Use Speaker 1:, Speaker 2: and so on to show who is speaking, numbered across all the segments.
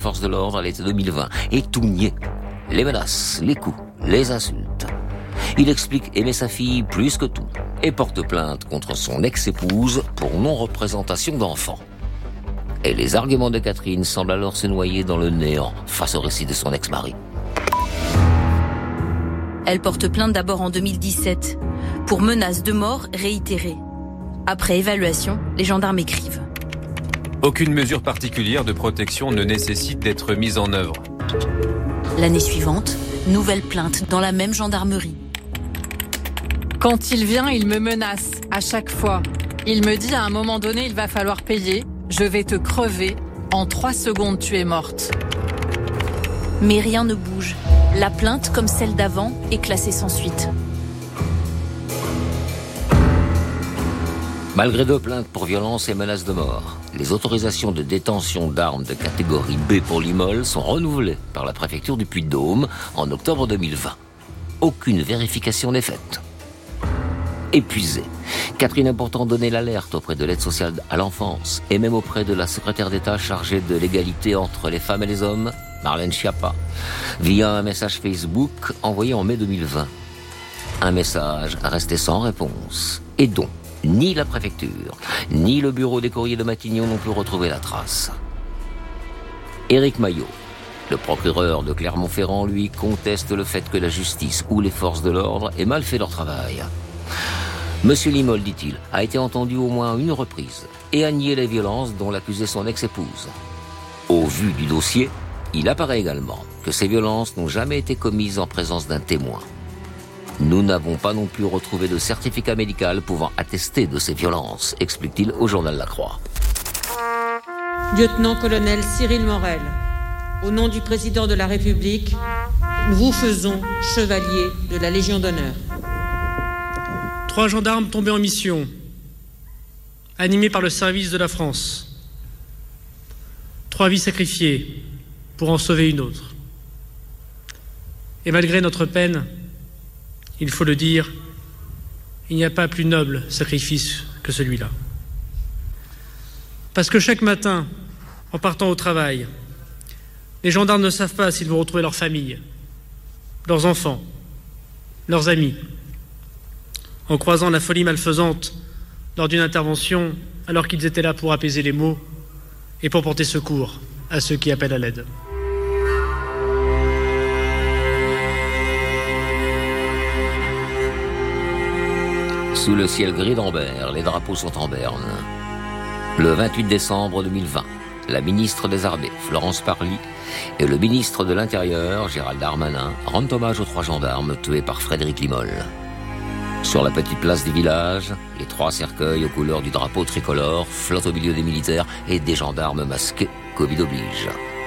Speaker 1: forces de l'ordre à l'été 2020 et tout nier. Les menaces, les coups, les insultes. Il explique aimer sa fille plus que tout et porte plainte contre son ex-épouse pour non-représentation d'enfant. Et les arguments de Catherine semblent alors se noyer dans le néant face au récit de son ex-mari.
Speaker 2: Elle porte plainte d'abord en 2017 pour menaces de mort réitérées. Après évaluation, les gendarmes écrivent.
Speaker 3: Aucune mesure particulière de protection ne nécessite d'être mise en œuvre.
Speaker 2: L'année suivante, nouvelle plainte dans la même gendarmerie.
Speaker 4: Quand il vient, il me menace à chaque fois. Il me dit à un moment donné, il va falloir payer. Je vais te crever. En 3 secondes, tu es morte.
Speaker 2: Mais rien ne bouge. La plainte, comme celle d'avant, est classée sans suite.
Speaker 1: Malgré 2 plaintes pour violence et menaces de mort, les autorisations de détention d'armes de catégorie B pour Limolle sont renouvelées par la préfecture du Puy-de-Dôme en octobre 2020. Aucune vérification n'est faite. Épuisée, Catherine a pourtant donné l'alerte auprès de l'aide sociale à l'enfance et même auprès de la secrétaire d'État chargée de l'égalité entre les femmes et les hommes, Marlène Schiappa, via un message Facebook envoyé en mai 2020. Un message resté sans réponse et dont ni la préfecture, ni le bureau des courriers de Matignon n'ont pu retrouver la trace. Éric Maillot, le procureur de Clermont-Ferrand, lui, conteste le fait que la justice ou les forces de l'ordre aient mal fait leur travail. Monsieur Limolle, dit-il, a été entendu au moins une reprise et a nié les violences dont l'accusait son ex-épouse. Au vu du dossier, il apparaît également que ces violences n'ont jamais été commises en présence d'un témoin. Nous n'avons pas non plus retrouvé de certificat médical pouvant attester de ces violences, explique-t-il au journal La Croix.
Speaker 5: Lieutenant-colonel Cyril Morel, au nom du président de la République, nous vous faisons chevalier de la Légion d'honneur.
Speaker 6: 3 gendarmes tombés en mission, animés par le service de la France. 3 vies sacrifiées pour en sauver une autre. Et malgré notre peine, il faut le dire, il n'y a pas plus noble sacrifice que celui-là. Parce que chaque matin, en partant au travail, les gendarmes ne savent pas s'ils vont retrouver leur famille, leurs enfants, leurs amis. En croisant la folie malfaisante lors d'une intervention, alors qu'ils étaient là pour apaiser les maux et pour porter secours à ceux qui appellent à l'aide.
Speaker 1: Sous le ciel gris d'Ambert, les drapeaux sont en berne. Le 28 décembre 2020, la ministre des Armées, Florence Parly, et le ministre de l'Intérieur, Gérald Darmanin, rendent hommage aux 3 gendarmes tués par Frédéric Limolle. Sur la petite place du village, les 3 cercueils aux couleurs du drapeau tricolore flottent au milieu des militaires et des gendarmes masqués, Covid oblige.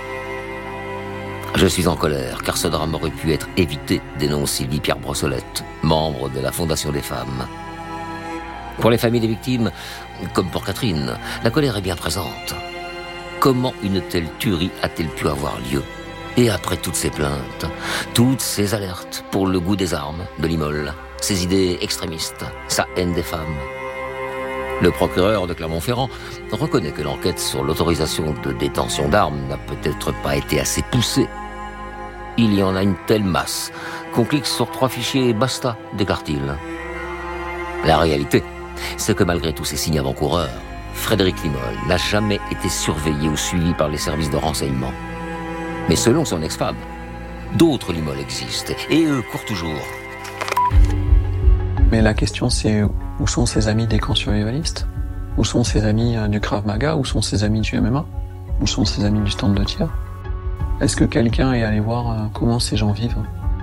Speaker 1: Je suis en colère, car ce drame aurait pu être évité, dénonce Sylvie Pierre Brossolette, membre de la Fondation des femmes. Pour les familles des victimes, comme pour Catherine, la colère est bien présente. Comment une telle tuerie a-t-elle pu avoir lieu ? Et après toutes ces plaintes, toutes ces alertes pour le goût des armes de Limolle, ses idées extrémistes, sa haine des femmes. Le procureur de Clermont-Ferrand reconnaît que l'enquête sur l'autorisation de détention d'armes n'a peut-être pas été assez poussée. Il y en a une telle masse qu'on clique sur 3 fichiers et basta, déclare-t-il. La réalité, c'est que malgré tous ces signes avant-coureurs, Frédéric Limolle n'a jamais été surveillé ou suivi par les services de renseignement. Mais selon son ex-femme, d'autres Limolle existent, et eux courent toujours.
Speaker 7: Mais la question c'est, où sont ses amis des camps survivalistes ? Où sont ses amis du Krav Maga ? Où sont ses amis du MMA ? Où sont ses amis du stand de tir ? Est-ce que quelqu'un est allé voir comment ces gens vivent ?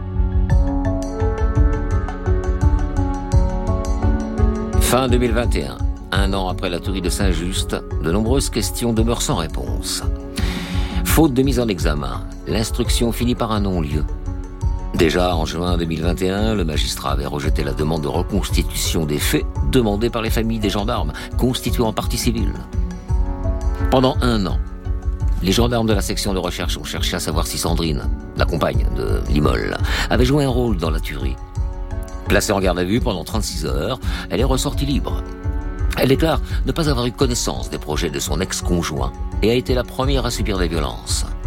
Speaker 1: Fin 2021, un an après la tuerie de Saint-Just, de nombreuses questions demeurent sans réponse. Faute de mise en examen, l'instruction finit par un non-lieu. Déjà en juin 2021, le magistrat avait rejeté la demande de reconstitution des faits demandée par les familles des gendarmes, constituant partie civile. Pendant 1 an, les gendarmes de la section de recherche ont cherché à savoir si Sandrine, la compagne de Limolle, avait joué un rôle dans la tuerie. Placée en garde à vue pendant 36 heures, elle est ressortie libre. Elle déclare ne pas avoir eu connaissance des projets de son ex-conjoint et a été la première à subir des violences.